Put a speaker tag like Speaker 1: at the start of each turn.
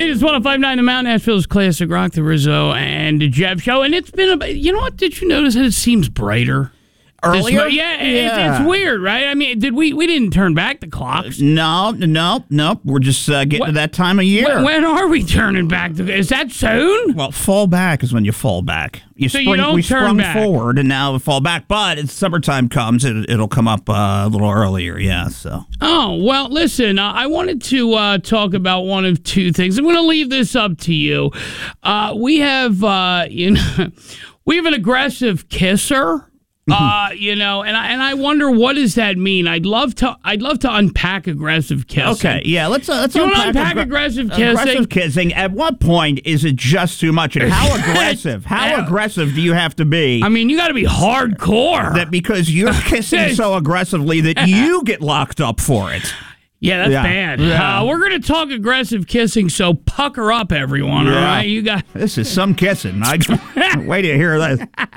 Speaker 1: It's 105.9 The Mountain, Nashville's Classic Rock, the Rizzo and Jeff Show. And it's been, you know what? Did you notice that it seems brighter?
Speaker 2: Earlier?
Speaker 1: It's weird, right? I mean, we didn't turn back the clocks.
Speaker 2: No. We're just getting to that time of year.
Speaker 1: When are we turning back? Is that soon?
Speaker 2: Well, fall back is when you fall back. We sprung forward, and now we fall back. But as summertime comes, it'll come up a little earlier, yeah. So.
Speaker 1: Oh, well, listen, I wanted to talk about one of two things. I'm going to leave this up to you. We have, we have an aggressive kisser. And I wonder, what does that mean? I'd love to unpack aggressive kissing.
Speaker 2: Okay, yeah, let's
Speaker 1: unpack aggressive kissing.
Speaker 2: Aggressive kissing. At what point is it just too much? And how aggressive? How aggressive do you have to be?
Speaker 1: I mean, you got to be hardcore.
Speaker 2: That because you're kissing so aggressively that you get locked up for it.
Speaker 1: Yeah, that's bad. Yeah. We're going to talk aggressive kissing, so pucker up, everyone, all right?
Speaker 2: This is some kissing. Wait to hear this.